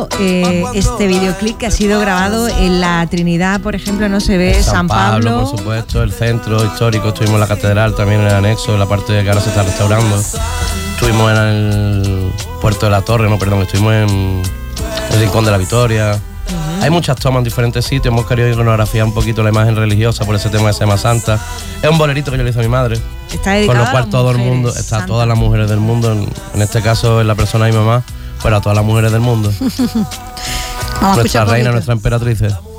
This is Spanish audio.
este videoclip que ha sido grabado en la Trinidad, por ejemplo, no se ve San Pablo. Por supuesto, el centro histórico, estuvimos en la catedral, también en el anexo, en la parte que ahora se está restaurando. Estuvimos en el puerto de la Torre, estuvimos en el Rincón de la Victoria. Hay muchas tomas en diferentes sitios, hemos querido iconografiar un poquito la imagen religiosa por ese tema de Semana Santa. Es un bolerito que yo le hice a mi madre, con lo cual todo el mundo, todas las mujeres del mundo, en este caso es la persona de mi mamá, pero a todas las mujeres del mundo. Vamos nuestra reina, nuestra emperatriz.